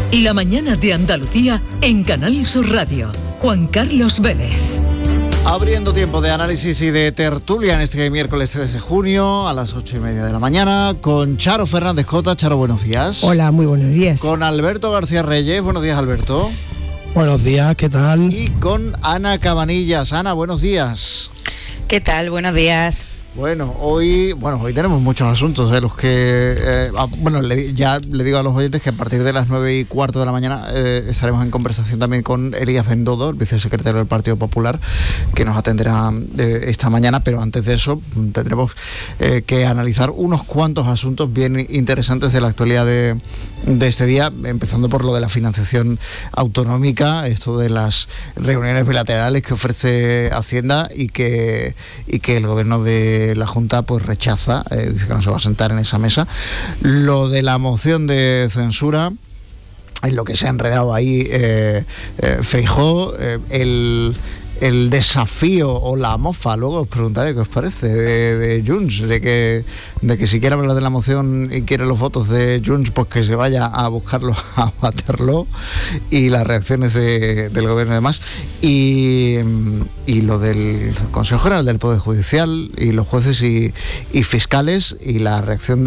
La mañana de Andalucía en Canal Sur Radio. Juan Carlos Vélez. Abriendo tiempo de análisis y de tertulia en este miércoles 3 de junio a las 8:30 de la mañana con Charo Fernández Cota. Charo, buenos días. Hola, muy buenos días. Con Alberto García Reyes. Buenos días, Alberto. Buenos días, ¿qué tal? Y con Ana Cabanillas. Ana, buenos días. ¿Qué tal? Buenos días. Bueno, hoy tenemos muchos asuntos de los que, ya le digo a los oyentes que a partir de las 9:15 de la mañana estaremos en conversación también con Elías Bendodo, el vicesecretario del Partido Popular, que nos atenderá esta mañana, pero antes de eso tendremos que analizar unos cuantos asuntos bien interesantes de la actualidad de este día, empezando por lo de la financiación autonómica, esto de las reuniones bilaterales que ofrece Hacienda y que el gobierno de la Junta pues rechaza, dice que no se va a sentar en esa mesa. Lo de la moción de censura, en lo que se ha enredado ahí Feijóo, el desafío o la mofa, luego os preguntaré qué os parece, de Junts, de que si quiere hablar de la moción y quiere los votos de Junts, pues que se vaya a buscarlo a Waterloo, y las reacciones del gobierno y demás, y lo del Consejo General del Poder Judicial y los jueces y fiscales, y la reacción